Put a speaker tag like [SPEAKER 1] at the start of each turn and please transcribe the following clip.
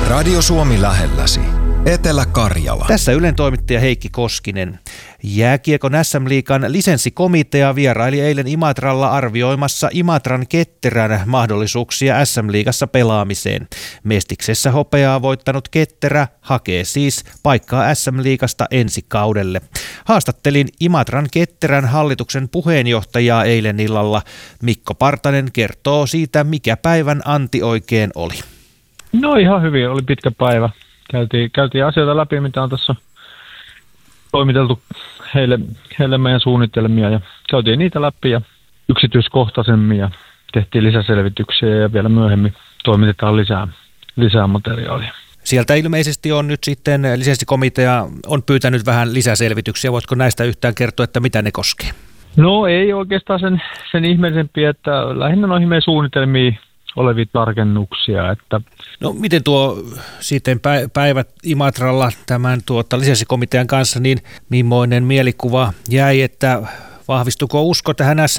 [SPEAKER 1] Radio Suomi lähelläsi. Etelä-Karjala.
[SPEAKER 2] Tässä Ylen toimittaja Heikki Koskinen. Jääkiekon SM-liigan lisenssikomitea vieraili eilen Imatralla arvioimassa Imatran Ketterän mahdollisuuksia SM-liigassa pelaamiseen. Mestiksessä hopeaa voittanut Ketterä hakee siis paikkaa SM-liigasta ensi kaudelle. Haastattelin Imatran Ketterän hallituksen puheenjohtajaa eilen illalla. Mikko Partanen kertoo siitä, mikä päivän anti oikein oli.
[SPEAKER 3] No ihan hyvin, oli pitkä päivä. Käytiin asioita läpi, mitä on tässä toimiteltu heille meidän suunnitelmia ja käytiin niitä läpi ja yksityiskohtaisemmin ja tehtiin lisäselvityksiä ja vielä myöhemmin toimitetaan lisää materiaalia.
[SPEAKER 2] Sieltä ilmeisesti on nyt sitten lisenssikomitea on pyytänyt vähän lisäselvityksiä. Voitko näistä yhtään kertoa, että mitä ne koskee?
[SPEAKER 3] No ei oikeastaan sen ihmeellisempiä, että lähinnä noihin meidän suunnitelmiin olevia tarkennuksia. Että
[SPEAKER 2] no miten tuo sitten päivät Imatralla tämän lisenssikomitean kanssa, niin millainen mielikuva jäi, että vahvistuko usko tähän